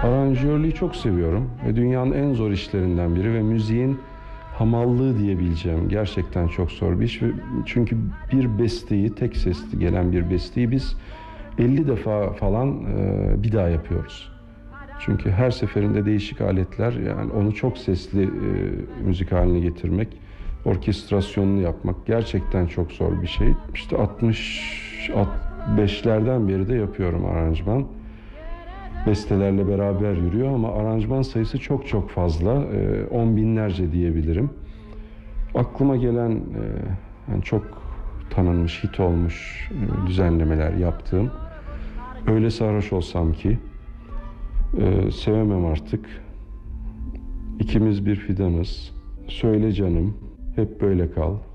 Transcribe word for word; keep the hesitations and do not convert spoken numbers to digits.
Aranjörlüğü çok seviyorum ve dünyanın en zor işlerinden biri ve müziğin hamallığı diyebileceğim gerçekten çok zor bir iş. Çünkü bir besteyi, tek sesli gelen bir besteyi biz elli defa falan e, bir daha yapıyoruz. Çünkü her seferinde değişik aletler, yani onu çok sesli e, müzik haline getirmek, orkestrasyonunu yapmak gerçekten çok zor bir şey. İşte altmış beşlerden beri de yapıyorum aranjman. Bestelerle beraber yürüyor ama aranjman sayısı çok çok fazla, e, on binlerce diyebilirim. Aklıma gelen e, yani çok tanınmış, hit olmuş e, düzenlemeler yaptığım Öyle Sarhoş Olsam Ki, e, Sevemem Artık, İkimiz Bir Fidanız, Söyle Canım, Hep Böyle Kal,